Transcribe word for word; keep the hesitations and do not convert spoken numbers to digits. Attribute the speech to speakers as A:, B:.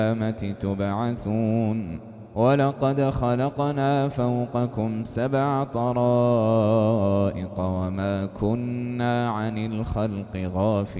A: القيامة تبعثون ولقد خلقنا فوقكم سبع طرائق وما كنا عن الخلق غافلين